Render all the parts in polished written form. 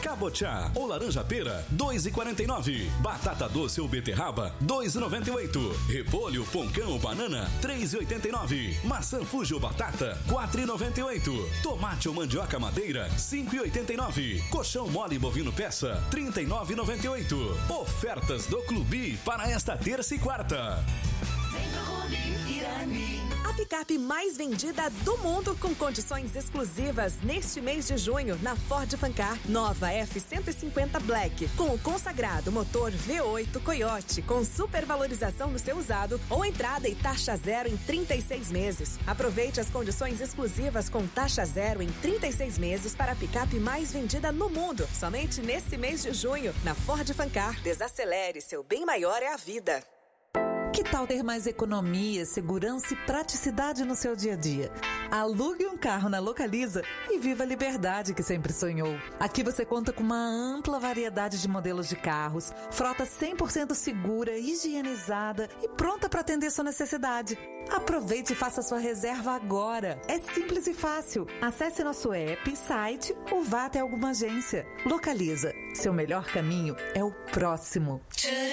cabotiá ou laranja-pera, 2,49. Batata doce ou beterraba, 2,98. Repolho, poncão ou banana, 3,89. Maçã fuji ou batata, 4,98. Tomate ou mandioca madeira, 5,89. Colchão mole bovino peça, 39,98. Ofertas do Clube para esta terça e quarta. A picape mais vendida do mundo com condições exclusivas neste mês de junho na Ford Fancar. Nova F-150 Black com o consagrado motor V8 Coyote com supervalorização no seu usado ou entrada e taxa zero em 36 meses. Aproveite as condições exclusivas com taxa zero em 36 meses para a picape mais vendida no mundo. Somente nesse mês de junho na Ford Fancar. Desacelere, seu bem maior é a vida. Que tal ter mais economia, segurança e praticidade no seu dia a dia? Alugue um carro na Localiza e viva a liberdade que sempre sonhou. Aqui você conta com uma ampla variedade de modelos de carros, frota 100% segura, higienizada e pronta para atender sua necessidade. Aproveite e faça sua reserva agora. É simples e fácil. Acesse nosso app, site ou vá até alguma agência. Localiza. Seu melhor caminho é o próximo.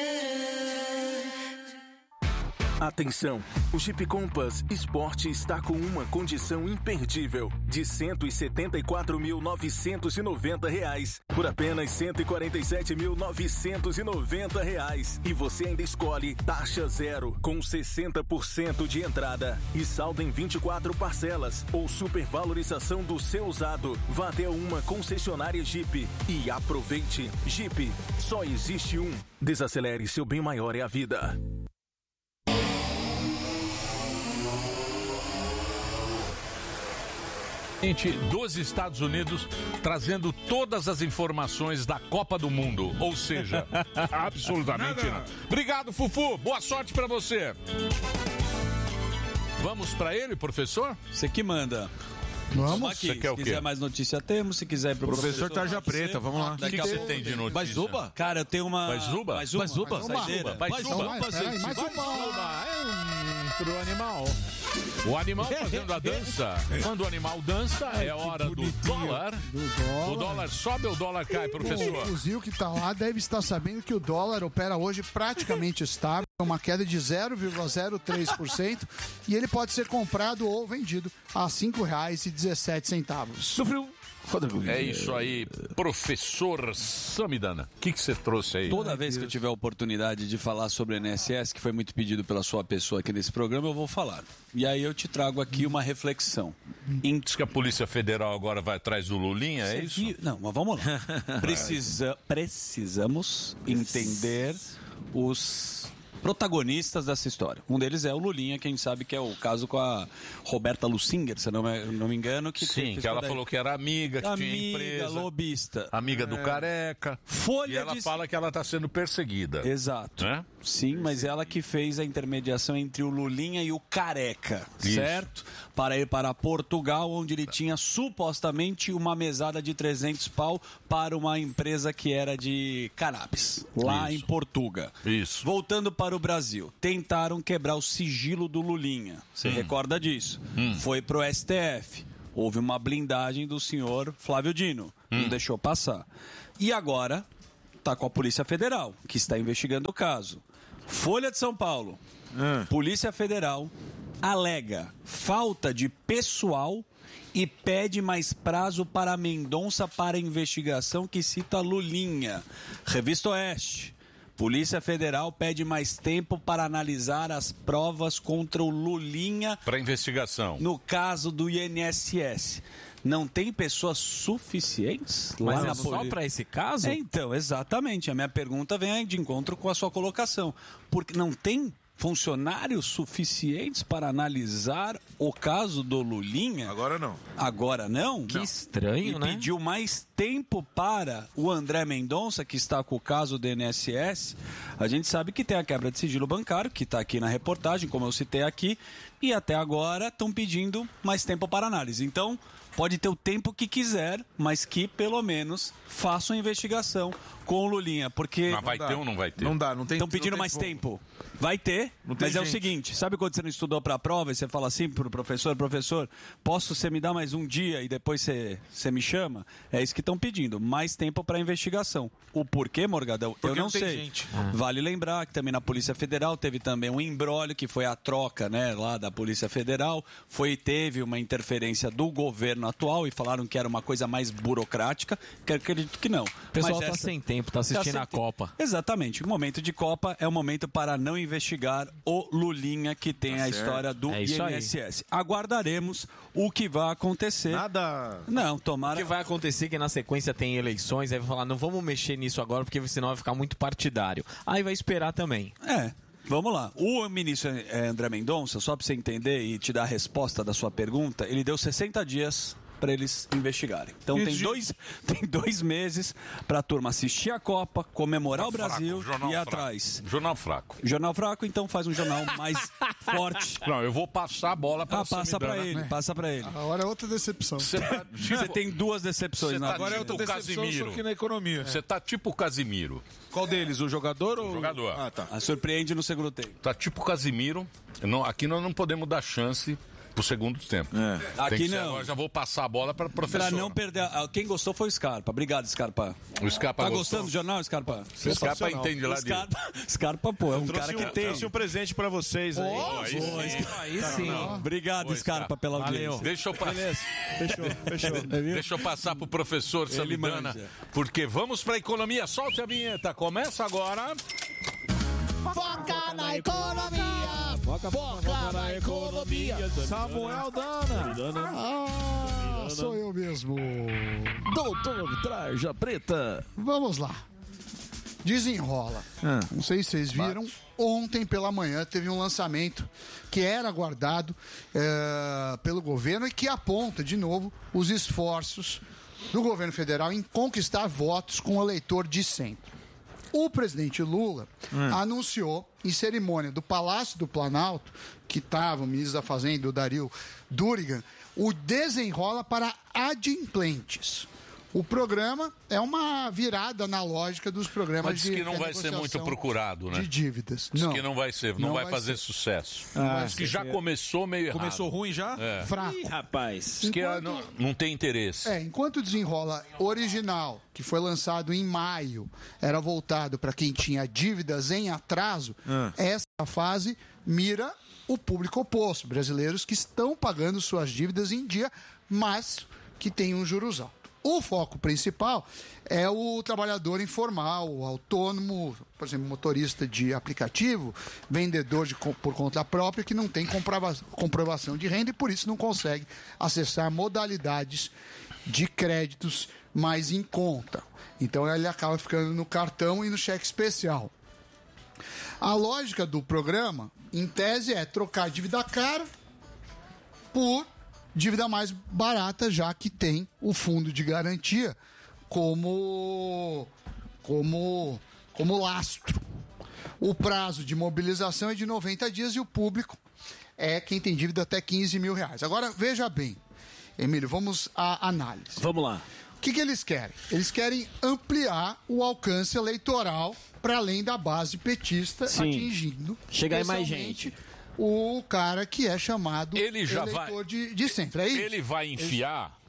Atenção, o Jeep Compass Sport está com uma condição imperdível de R$ 174.990 por apenas R$ 147.990 e você ainda escolhe taxa zero com 60% de entrada e saldo em 24 parcelas ou supervalorização do seu usado. Vá até uma concessionária Jeep e aproveite. Jeep, só existe um. Desacelere, seu bem maior é a vida. Dos Estados Unidos, trazendo todas as informações da Copa do Mundo. Ou seja, absolutamente nada. Obrigado, Fufu. Boa sorte pra você. Vamos pra ele, professor? Você que manda. Vamos. Aqui. Você quer o quê? Se quiser mais notícia, temos. Se quiser ir pro professor Tarja Preta, vamos lá. O que você tem de notícia? Bazuba? Cara, eu tenho uma... Bazuba? Bazuba. Entrou animal. O animal fazendo a dança. Quando o animal dança, é hora do dólar. O dólar sobe ou o dólar cai, professor? O fuzil que tá lá deve estar sabendo que o dólar opera hoje praticamente estável, uma queda de 0,03%, e ele pode ser comprado ou vendido a R$ 5,17. Do frio. É isso aí, professor Samidana. O que você trouxe aí? Toda vez que eu tiver a oportunidade de falar sobre o INSS, que foi muito pedido pela sua pessoa aqui nesse programa, eu vou falar. E aí eu te trago aqui uma reflexão. Diz que a Polícia Federal agora vai atrás do Lulinha, é isso? Não, mas vamos lá. Precisamos entender os protagonistas dessa história. Um deles é o Lulinha, que a gente sabe que é o caso com a Roberta Lusinger, se eu não me engano. Sim, que ela falou que era amiga, que tinha empresa. Lobista. Amiga do Careca. Folha e ela fala que ela está sendo perseguida. Exato. Né? Sim, mas ela que fez a intermediação entre o Lulinha e o Careca, certo? Para ir para Portugal, onde ele tinha supostamente uma mesada de 300 pau para uma empresa que era de cannabis, lá em Portugal. Isso. Voltando para o Brasil, tentaram quebrar o sigilo do Lulinha. Você recorda disso? Foi pro STF. Houve uma blindagem do senhor Flávio Dino. Não deixou passar. E agora está com a Polícia Federal, que está investigando o caso. Folha de São Paulo. Polícia Federal alega falta de pessoal e pede mais prazo para Mendonça para investigação que cita Lulinha. Revista Oeste. Polícia Federal pede mais tempo para analisar as provas contra o Lulinha para investigação. No caso do INSS. Não tem pessoas suficientes lá na só para esse caso? Então, exatamente. A minha pergunta vem de encontro com a sua colocação. Porque não tem funcionários suficientes para analisar o caso do Lulinha? Agora não. Agora não? Que estranho, né? Pediu mais tempo para o André Mendonça, que está com o caso do INSS. A gente sabe que tem a quebra de sigilo bancário, que está aqui na reportagem, como eu citei aqui, e até agora estão pedindo mais tempo para análise. Então, Pode ter o tempo que quiser, mas que pelo menos faça uma investigação com o Lulinha, porque... Mas vai ter ou não vai ter? Não dá, não tem. Estão pedindo não tem mais fogo. tempo. Vai ter, mas é o seguinte, sabe quando você não estudou para a prova e você fala assim pro professor, posso você me dar mais um dia e depois você me chama? É isso que estão pedindo, mais tempo para investigação. O porquê, Morgadão, Porque eu não não tem sei. gente. Vale lembrar que também na Polícia Federal teve também um imbróglio, que foi a troca, né, lá da Polícia Federal, teve uma interferência do governo atual e falaram que era uma coisa mais burocrática, que eu acredito que não. O pessoal tá sem tempo, tá assistindo a Copa. Exatamente, o momento de Copa é o momento para não investigar o Lulinha, que tem a história do INSS. Aguardaremos o que vai acontecer. Nada. Não, tomara. O que vai acontecer é que na sequência tem eleições, aí vai falar, não vamos mexer nisso agora, porque senão vai ficar muito partidário. Aí vai esperar também. Vamos lá. O ministro André Mendonça, só para você entender e te dar a resposta da sua pergunta, ele deu 60 dias para eles investigarem. Então tem 2 meses para a turma assistir a Copa, comemorar o Brasil e ir atrás. Jornal fraco. Jornal fraco, então faz um jornal mais forte. Não, eu vou passar a bola para passa para ele, passa para ele. Agora é outra decepção. Você tem 2 decepções na Agora é outra decepção, só que na economia. Você tá tipo o Casimiro. Qual deles? O jogador ou o jogador? Ah, tá. Surpreende no segundo tempo. Tá tipo o Casimiro. Aqui nós não podemos dar chance pro segundo tempo. Aqui não. Agora já vou passar a bola para o professor. Para não perder. Quem gostou foi o Scarpa. Obrigado, Scarpa. O Scarpa tá gostou? gostando do jornal, Scarpa? O Scarpa entende lá de... Scarpa, pô, é um cara que tem. Trouxe um presente para vocês aí. Aí sim. Obrigado, Scarpa, pela audiência. Deixa eu passar. Fechou. Deixa eu passar pro professor Samidana, porque vamos pra economia. Solte a vinheta. Começa agora. Foca na economia! Foca na economia! Samuel Dana. Sou eu mesmo. Doutor Tarja Preta. Vamos lá. Desenrola. Não sei se vocês viram. Ontem pela manhã teve um lançamento que era aguardado pelo governo e que aponta, de novo, os esforços do governo federal em conquistar votos com o eleitor de centro. O presidente Lula anunciou em cerimônia do Palácio do Planalto, que estava o ministro da Fazenda, o Dario Durigan, o Desenrola para Adimplentes. O programa é uma virada analógica dos programas Mas diz que não vai ser muito procurado, né? De dívidas. Diz Não. que não vai ser, não vai fazer sucesso. Diz que já começou meio errado. Começou ruim já? Fraco. Ih, rapaz. Diz que não tem interesse. Enquanto o Desenrola original, que foi lançado em maio, era voltado para quem tinha dívidas em atraso, essa fase mira o público oposto, brasileiros que estão pagando suas dívidas em dia, mas que têm um juros alto. O foco principal é o trabalhador informal, o autônomo, por exemplo, motorista de aplicativo, vendedor por conta própria, que não tem comprovação de renda e por isso não consegue acessar modalidades de créditos mais em conta. Então ele acaba ficando no cartão e no cheque especial. A lógica do programa, em tese, é trocar dívida cara por dívida mais barata, já que tem o fundo de garantia como lastro. O prazo de mobilização é de 90 dias e o público é quem tem dívida até R$15 mil. Agora, veja bem, Emílio, vamos à análise. Vamos lá. O que eles querem? Eles querem ampliar o alcance eleitoral para além da base petista, atingindo chegar em mais gente. O cara que é chamado ele já eleitor de centro. É isso? Ele vai enfiar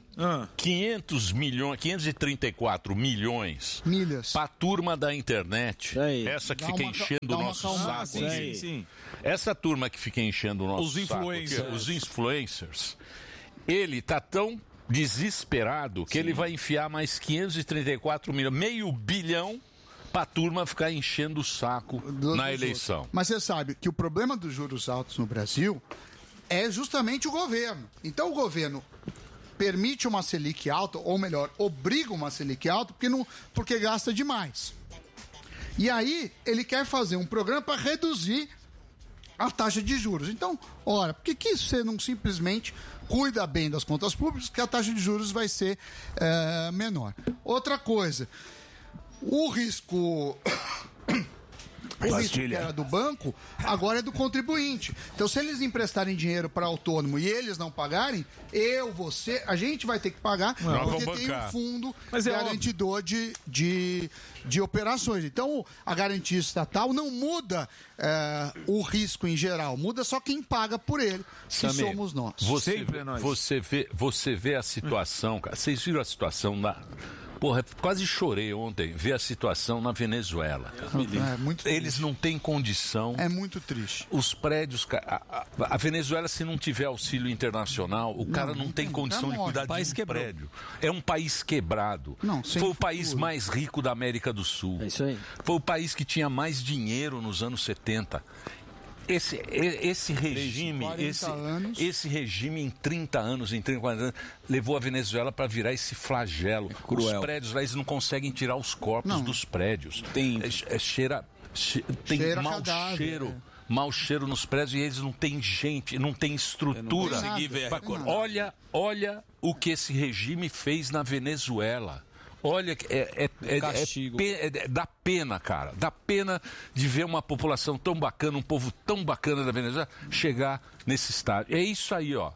534 milhões milhas para a turma da internet. Essa que fica enchendo o nosso saco. Sim. Essa turma que fica enchendo o nosso saco. Os influencers. Ele tá tão desesperado que ele vai enfiar mais 534 milhões, $500 milhão, para a turma ficar enchendo o saco na eleição. Outros. Mas você sabe que o problema dos juros altos no Brasil é justamente o governo. Então o governo permite uma Selic alta, ou melhor, obriga uma Selic alta porque gasta demais. E aí ele quer fazer um programa para reduzir a taxa de juros. Então, ora, por que você não simplesmente cuida bem das contas públicas, que a taxa de juros vai ser menor? Outra coisa, o risco O risco que era do banco, agora é do contribuinte. Então, se eles emprestarem dinheiro para autônomo e eles não pagarem, você, a gente vai ter que pagar, porque tem um fundo garantidor de operações. Então, a garantia estatal não muda o risco em geral, muda só quem paga por ele, que somos nós. Você vê a situação, cara. Vocês viram a situação lá? Porra, quase chorei ontem ver a situação na Venezuela. Eles não têm condição. É muito triste. Os prédios... A Venezuela, se não tiver auxílio internacional, o cara não tem condição de cuidar de um prédio. É um país quebrado. Foi o país mais rico da América do Sul. É isso aí. Foi o país que tinha mais dinheiro nos anos 70. Esse regime, esse regime em 30 anos, em 30, 40 anos, levou a Venezuela para virar esse flagelo. Os prédios lá, eles não conseguem tirar os corpos dos prédios. Tem mau cheiro nos prédios e eles não têm gente, não têm estrutura. Olha o que esse regime fez na Venezuela. Olha, dá pena, cara. Dá pena de ver uma população tão bacana, um povo tão bacana da Venezuela chegar nesse estádio. É isso aí, ó.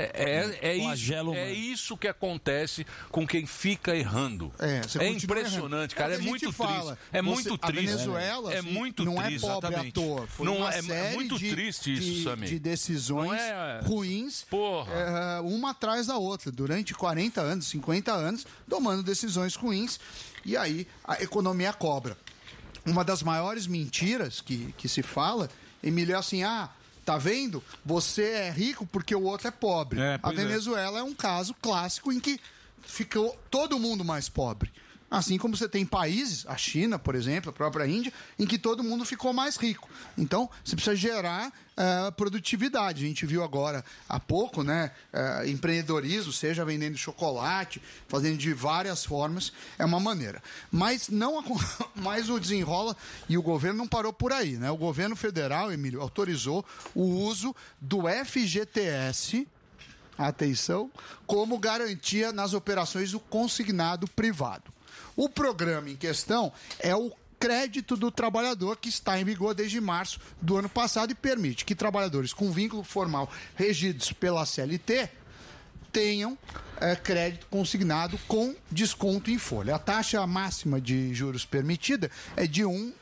É isso que acontece com quem fica errando. É impressionante, cara. É muito triste. É muito triste. A Venezuela não é pobre à toa. Foi uma série de decisões ruins, uma atrás da outra, durante 40 anos, 50 anos, tomando decisões ruins, e aí a economia cobra. Uma das maiores mentiras que se fala, Emílio, é assim, tá vendo? Você é rico porque o outro é pobre. A Venezuela é um caso clássico em que ficou todo mundo mais pobre. Assim como você tem países, a China, por exemplo, a própria Índia, em que todo mundo ficou mais rico. Então, você precisa gerar produtividade. A gente viu agora há pouco, né? Empreendedorismo, seja vendendo chocolate, fazendo de várias formas, é uma maneira. Mas o desenrola e o governo não parou por aí, né? O governo federal, Emílio, autorizou o uso do FGTS, atenção, como garantia nas operações do consignado privado. O programa em questão é o crédito do trabalhador, que está em vigor desde março do ano passado e permite que trabalhadores com vínculo formal regidos pela CLT tenham crédito consignado com desconto em folha. A taxa máxima de juros permitida é de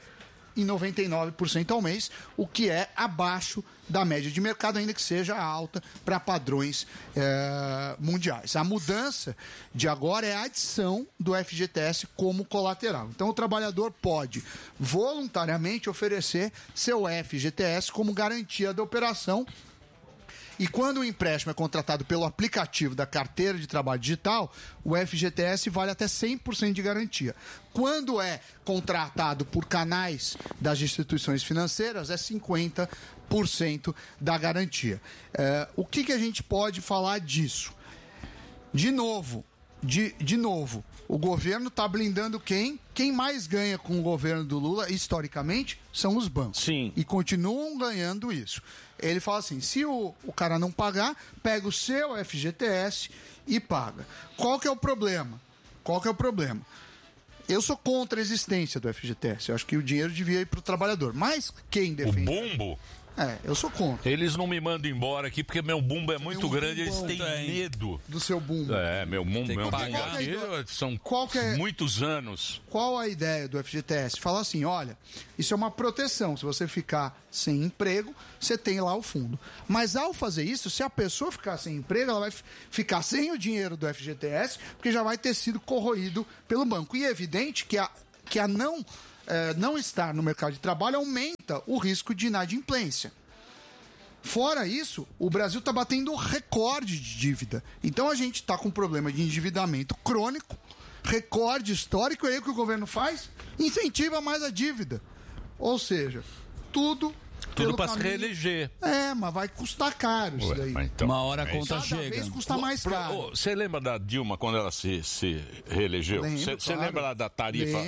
1,99% ao mês, o que é abaixo da média de mercado, ainda que seja alta para padrões mundiais. A mudança de agora é a adição do FGTS como colateral. Então, o trabalhador pode voluntariamente oferecer seu FGTS como garantia da operação. E quando o empréstimo é contratado pelo aplicativo da carteira de trabalho digital, o FGTS vale até 100% de garantia. Quando é contratado por canais das instituições financeiras, é 50% da garantia. O que a gente pode falar disso? De novo, o governo está blindando quem? Quem mais ganha com o governo do Lula, historicamente, são os bancos. Sim. E continuam ganhando isso. Ele fala assim, se o cara não pagar, pega o seu FGTS e paga. Qual que é o problema? Eu sou contra a existência do FGTS. Eu acho que o dinheiro devia ir para o trabalhador. Mas quem defende... O bumbo? Eu sou contra. Eles não me mandam embora aqui porque meu bumbo é muito grande, eles têm medo. Do seu bumbo. Meu bumbo são muitos anos. Qual a ideia do FGTS? Fala assim, olha, isso é uma proteção. Se você ficar sem emprego, você tem lá o fundo. Mas ao fazer isso, se a pessoa ficar sem emprego, ela vai ficar sem o dinheiro do FGTS, porque já vai ter sido corroído pelo banco. E é evidente que a não estar no mercado de trabalho aumenta o risco de inadimplência. Fora isso, o Brasil está batendo recorde de dívida. Então a gente está com um problema de endividamento crônico, recorde histórico, e aí o que o governo faz? Incentiva mais a dívida. Ou seja, tudo para se reeleger. Mas vai custar caro isso daí. Então, uma hora a conta chega. Cada vez custa mais caro. Você lembra da Dilma quando ela se reelegeu? Você lembra lá da tarifa,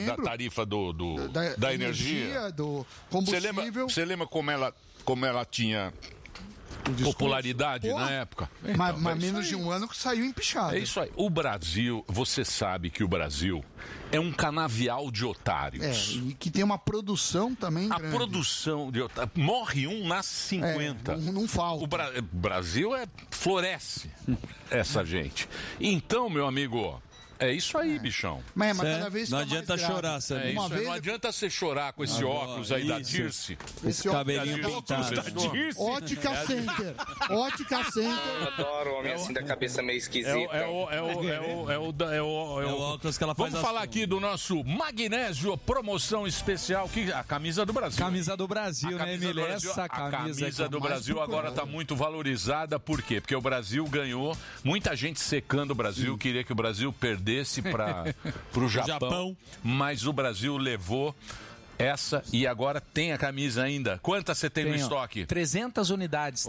da energia? Do combustível. Você lembra como ela tinha popularidade na época. Mas menos de um ano que saiu empichado. É isso aí. O Brasil, você sabe que o Brasil é um canavial de otários. E que tem uma produção também grande. A produção de otários. Morre um, nasce 50. Não falta. O Brasil floresce essa gente. Então, meu amigo... É isso aí, bichão. Mas cada vez não adianta chorar, sabe? Não adianta você chorar com esse óculos aí da Dirce. Esse cabelinho pintado. Ótica Center. Ótica Center. Eu adoro homem assim da cabeça meio esquisita. É o óculos que ela faz. Vamos falar aqui do nosso Magnésio promoção especial, que a camisa do Brasil. Camisa do Brasil, né, Emílio? Essa camisa do Brasil agora está muito valorizada. Por quê? Porque o Brasil ganhou. Muita gente secando o Brasil, queria que o Brasil perdesse para o Japão, mas o Brasil levou essa e agora tem a camisa ainda. Quantas você tem no estoque? 300 unidades.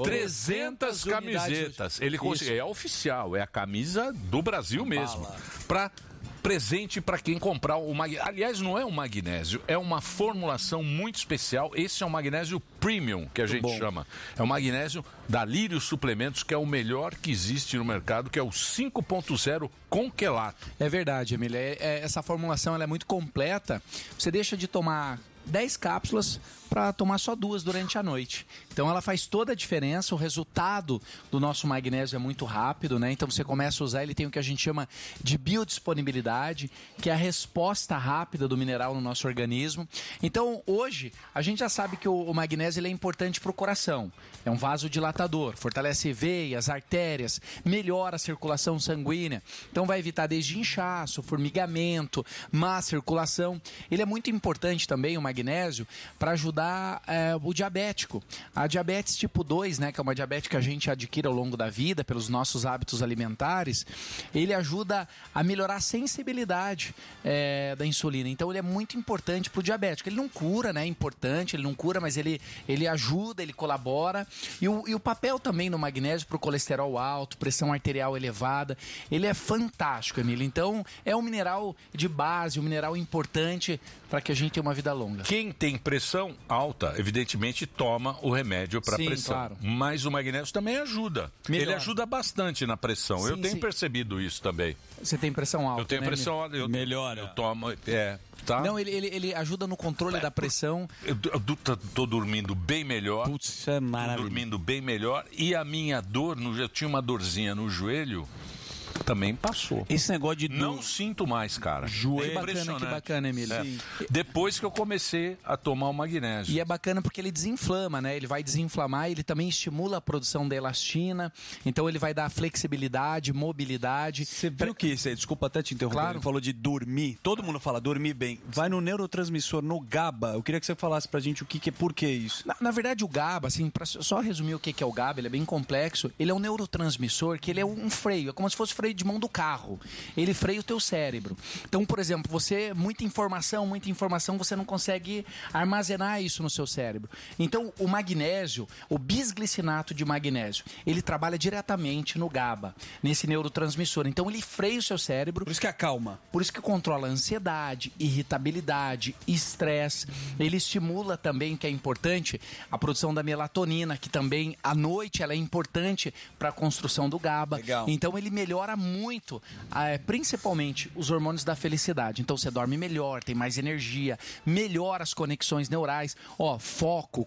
300 camisetas. Ele é oficial, é a camisa do Brasil mesmo. Para presente para quem comprar o magnésio. Aliás, não é um magnésio, é uma formulação muito especial. Esse é um magnésio premium, que a gente chama. É o magnésio da Lírio Suplementos, que é o melhor que existe no mercado, que é o 5.0 com quelato. É verdade, Emília. Essa formulação ela é muito completa. Você deixa de tomar 10 cápsulas para tomar só 2 durante a noite. Então ela faz toda a diferença, o resultado do nosso magnésio é muito rápido, né? Então você começa a usar, ele tem o que a gente chama de biodisponibilidade, que é a resposta rápida do mineral no nosso organismo. Então hoje a gente já sabe que o magnésio ele é importante para o coração. É um vasodilatador, fortalece veias, artérias, melhora a circulação sanguínea. Então vai evitar desde inchaço, formigamento, má circulação. Ele é muito importante também, o magnésio, para ajudar o diabético. A diabetes tipo 2, né, que é uma diabetes que a gente adquire ao longo da vida pelos nossos hábitos alimentares, ele ajuda a melhorar a sensibilidade da insulina. Então ele é muito importante para o diabético. Ele não cura, né? É importante, ele não cura, mas ele ajuda, ele colabora. E o papel também no magnésio para o colesterol alto, pressão arterial elevada, ele é fantástico, Emílio. Então é um mineral de base, um mineral importante para que a gente tenha uma vida longa. Quem tem pressão alta, evidentemente, toma o remédio para pressão. Claro. Mas o magnésio também ajuda. Melhor. Ele ajuda bastante na pressão. Eu tenho percebido isso também. Você tem pressão alta, eu tenho pressão alta. Melhora. Eu tomo... Tá? Não, ele ajuda no controle da pressão. Eu tô dormindo bem melhor. Putz, isso é maravilhoso. Tô dormindo bem melhor. E a minha dor, eu tinha uma dorzinha no joelho, também passou. Esse negócio de não sinto mais, cara. Joelho. Que bacana, Emílio. Depois que eu comecei a tomar o magnésio. E é bacana porque ele desinflama, né? Ele vai desinflamar, ele também estimula a produção da elastina, então ele vai dar flexibilidade, mobilidade. Você viu que isso aí? Desculpa até te interromper. Claro. Ele falou de dormir. Todo mundo fala dormir bem. Vai no neurotransmissor, no GABA. Eu queria que você falasse pra gente por que isso. Na verdade, o GABA, assim, pra só resumir o que é o GABA, ele é bem complexo. Ele é um neurotransmissor que ele é um freio, é como se fosse freio de mão do carro. Ele freia o teu cérebro. Então, por exemplo, muita informação, você não consegue armazenar isso no seu cérebro. Então, o magnésio, o bisglicinato de magnésio, ele trabalha diretamente no GABA, nesse neurotransmissor. Então, ele freia o seu cérebro. Por isso que acalma. Por isso que controla a ansiedade, irritabilidade, estresse. Ele estimula também, que é importante, a produção da melatonina, que também, à noite, ela é importante para a construção do GABA. Legal. Então, ele melhora muito, principalmente, os hormônios da felicidade. Então, você dorme melhor, tem mais energia, melhora as conexões neurais, foco,